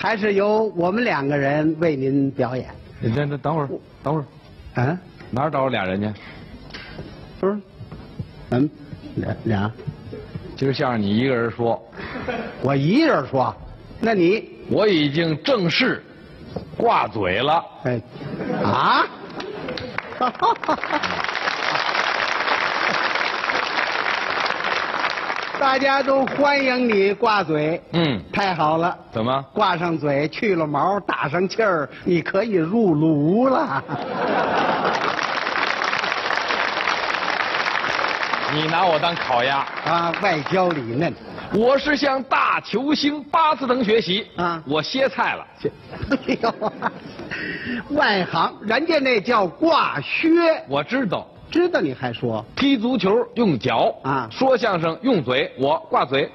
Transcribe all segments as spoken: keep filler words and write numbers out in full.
还是由我们两个人为您表演。 你等等等会儿，等会儿， 嗯， 哪儿找俩人去？ 不是，嗯，俩俩， 今儿相声你一个人说， 我一人说，那你我已经正式挂嘴了。 哎，啊？大家都欢迎你挂嘴， 嗯， 太好了。 怎么？ 挂上嘴，去了毛，打上气儿，你可以入炉了。 你拿我当烤鸭啊，外焦里嫩。 我是向大球星巴斯登学习啊， 我歇菜了。 哎呦，外行，人家那叫挂靴。 我知道。 知道你还说踢足球用脚啊， 说相声用嘴，我挂嘴。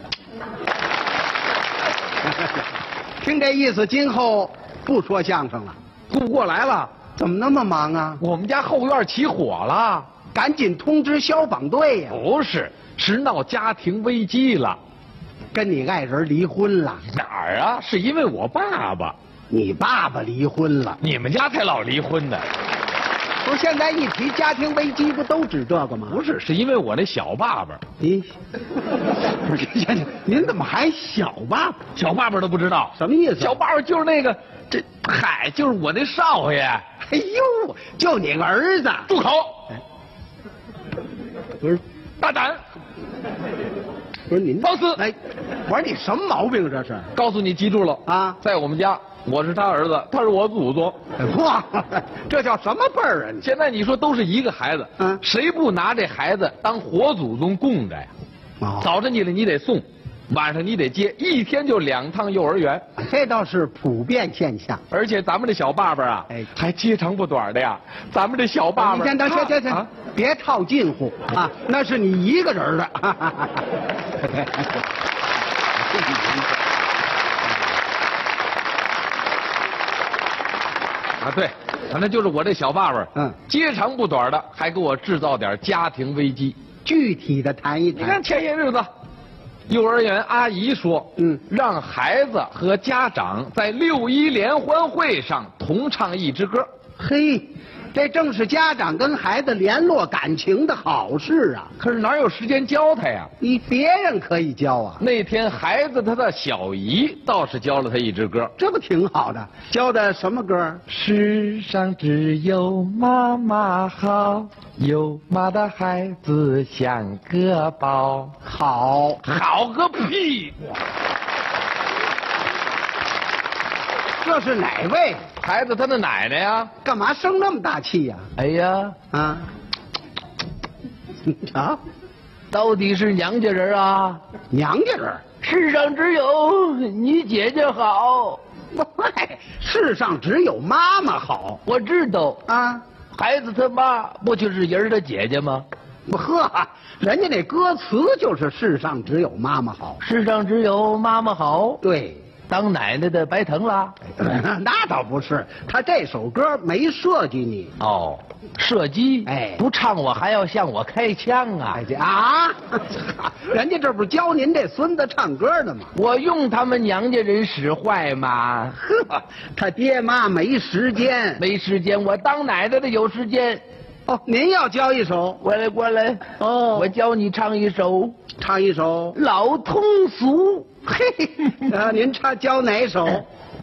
听这意思，今后不说相声了， 顾不过来了。 怎么那么忙啊？ 我们家后院起火了， 赶紧通知消防队呀！ 不是，是闹家庭危机了， 跟你爱人离婚了。 哪儿啊？是因为我爸爸。 你爸爸离婚了？ 你们家才老离婚呢。 不是，现在一提家庭危机，不都指这个吗？ 不是，是因为我那小爸爸。 咦，不是，您怎么还小爸爸？ 小爸爸都不知道什么意思？ 小爸爸就是那个，这嗨，就是我那少爷。 哎呦，就你个儿子！ 住口！ 哎，不是， 大胆！ 不是您放肆！ 哎，我说你什么毛病这是？ 告诉你，记住了啊， 在我们家。我是他儿子，他是我祖宗。 哇，这叫什么辈儿啊？ 现在你说都是一个孩子，嗯，谁不拿这孩子当活祖宗供着呀？哦，早晨起来你得送，晚上你得接，一天就两趟幼儿园， 这倒是普遍现象。 而且咱们这小爸爸啊，哎，还接长不短的呀。咱们这小爸爸， 你先等，行行行，别套近乎啊，那是你一个人的。 啊，对，反正就是我这小爸爸，嗯，接长不短的，还给我制造点家庭危机。 具体的谈一谈。 你看前些日子，幼儿园阿姨说，嗯，让孩子和家长在六一联欢会上同唱一支歌。 嘿，这正是家长跟孩子联络感情的好事啊！ 可是哪有时间教他呀？ 你别人可以教啊。 那天孩子他的小姨倒是教了他一支歌， 这不挺好的？教的什么歌？ 世上只有妈妈好，有妈的孩子像个宝。 好， 好个屁！ 这是哪位？ 孩子他的奶奶呀。 干嘛生那么大气呀？ 哎呀，啊， 啊， 到底是娘家人啊？ 娘家人？ 世上只有你姐姐好。 喂，世上只有妈妈好。 我知道啊， 孩子他妈不就是人的姐姐吗？ 不呵，人家那歌词就是世上只有妈妈好。 世上只有妈妈好。 对。 当奶奶的白疼了？ 那倒不是，他这首歌没设计你哦，射击哎， 不唱我还要向我开枪啊！ 哎啊，人家这不是教您这孙子唱歌呢吗？ 我用他们娘家人使坏吗？ 呵，他爹妈没时间， 没时间，我当奶奶的有时间。 哦，您要教一首， 过来过来， 哦， 我教你唱一首， 唱一首老通俗。 嘿，啊，您唱教哪首？